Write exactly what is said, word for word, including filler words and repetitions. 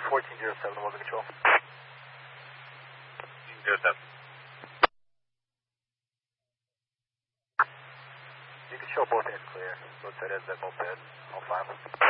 fourteen zero seven, weather control. zero seven. You can show both ends clear. Both side ends at both ends. All five.